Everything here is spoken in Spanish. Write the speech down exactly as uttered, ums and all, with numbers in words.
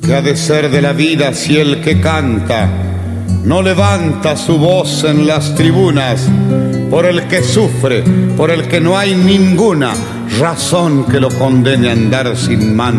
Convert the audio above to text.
¿Qué ha de ser de la vida si el que canta no levanta su voz en las tribunas? Por el que sufre, por el que no hay ninguna razón que lo condene a andar sin man.